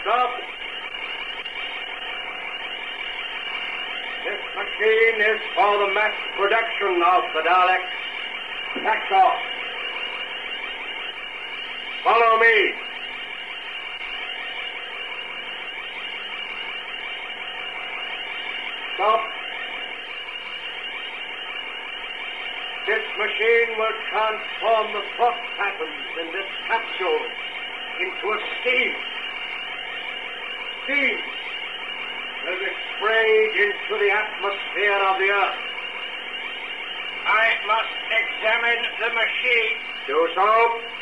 Stop. This machine is for the mass production of the Daleks. That's off. Follow me. Stop. This machine will transform the thought patterns in this capsule into a steam. Steam will be sprayed into the atmosphere of the Earth. I must examine the machine. Do so.